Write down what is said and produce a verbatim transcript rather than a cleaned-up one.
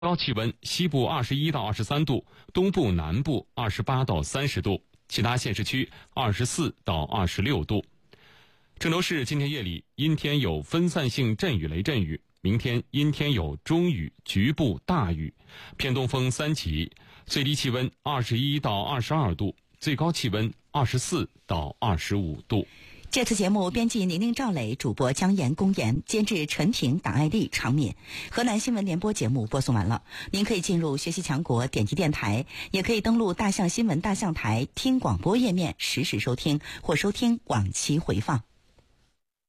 高气温，西部二十一到二十三度，东部南部二十八到三十度，其他县市区二十四到二十六度。郑州市今天夜里阴天有分散性阵雨雷阵雨，明天阴天有中雨局部大雨，偏东风三级，最低气温二十一到二十二度，最高气温二十四到二十五度。 这次节目编辑宁宁、赵磊，主播姜岩、龚岩，监制陈婷、党爱丽、常敏。河南新闻联播节目播送完了，您可以进入学习强国点击电台，也可以登录大象新闻大象台听广播页面实时收听或收听往期回放。